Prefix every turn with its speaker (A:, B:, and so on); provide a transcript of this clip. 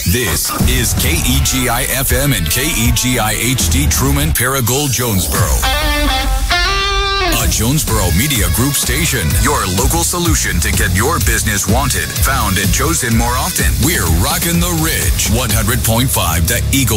A: This is KEGI FM and KEGI HD Truman Paragould Jonesboro. A Jonesboro Media Group station. Your local solution to get your business wanted, found, and chosen more often. We're rocking the Ridge. 100.5 The Eagle.